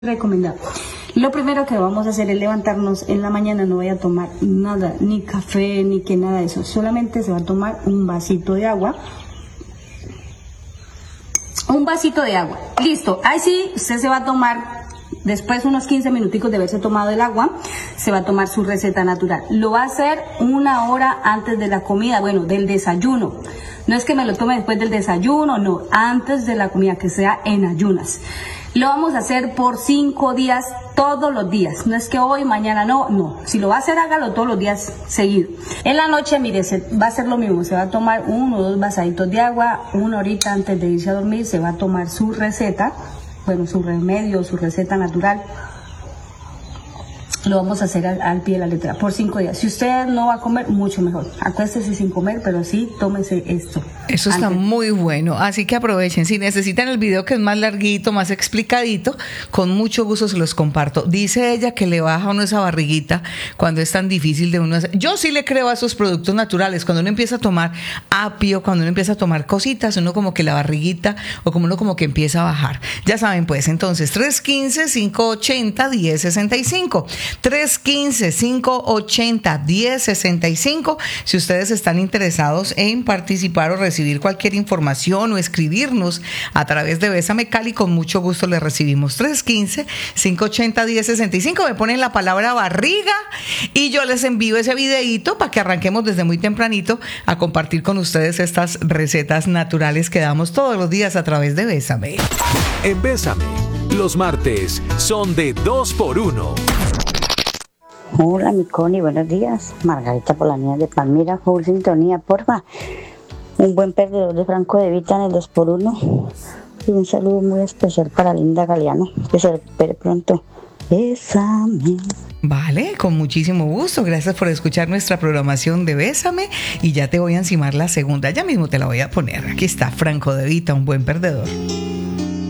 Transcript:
recomendado. Lo primero que vamos a hacer es levantarnos en la mañana, no voy a tomar nada, ni café, ni que nada de eso, solamente se va a tomar un vasito de agua. Un vasito de agua, listo. Ahí sí, usted se va a tomar, después unos 15 minuticos de haberse tomado el agua, se va a tomar su receta natural. Lo va a hacer 1 hora antes de la comida, bueno, del desayuno. No es que me lo tome después del desayuno, no, antes de la comida, que sea en ayunas. Lo vamos a hacer por 5 días, todos los días. No es que hoy, mañana no. Si lo va a hacer, hágalo todos los días seguido. En la noche, mire, va a ser lo mismo. Se va a tomar 1 o 2 vasaditos de agua, 1 horita antes de irse a dormir. Se va a tomar su receta, bueno, su remedio, su receta natural. Lo vamos a hacer al pie de la letra por 5 días. Si usted no va a comer, mucho mejor. Acuéstese sin comer, pero sí, tómese esto. Eso está muy bueno, así que aprovechen. Si necesitan el video que es más larguito, más explicadito, con mucho gusto se los comparto. Dice ella que le baja a uno esa barriguita cuando es tan difícil de uno hacer. Yo sí le creo a esos productos naturales. Cuando uno empieza a tomar apio, cuando uno empieza a tomar cositas, uno como que la barriguita o como uno como que empieza a bajar. Ya saben, pues, entonces, 315-580-1065. 315-580-1065. Si ustedes están interesados en participar o recibir cualquier información o escribirnos a través de Bésame Cali, con mucho gusto les recibimos. 315-580-1065. Me ponen la palabra barriga y yo les envío ese videíto para que arranquemos desde muy tempranito a compartir con ustedes estas recetas naturales que damos todos los días a través de Bésame. En Bésame, los martes son de 2x1. Hola, mi Connie, buenos días. Margarita Polanía de Palmira, full sintonía, porfa. Un buen perdedor de Franco de Vita en el 2x1. Y un saludo muy especial para Linda Galeano, que se recupere pronto. Bésame. Vale, con muchísimo gusto. Gracias por escuchar nuestra programación de Bésame. Y ya te voy a encimar la segunda. Ya mismo te la voy a poner. Aquí está, Franco de Vita, un buen perdedor.